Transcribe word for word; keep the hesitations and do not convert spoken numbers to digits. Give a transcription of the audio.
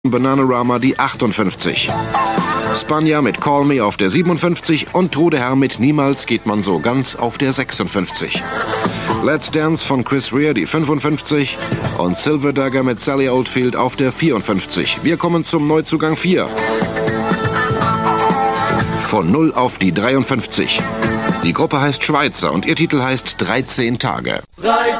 Bananarama die achtundfünfzig. Spanja mit Call Me auf der siebenundfünfzig und Trude Herr mit Niemals geht man so ganz auf der sechsundfünfzig. Let's Dance von Chris Rea die fünfundfünfzig und Silver Dagger mit Sally Oldfield auf der vierundfünfzig. Wir kommen zum Neuzugang vier. Von null auf die dreiundfünfzig. Die Gruppe heißt Schweizer und ihr Titel heißt dreizehn Tage. dreizehn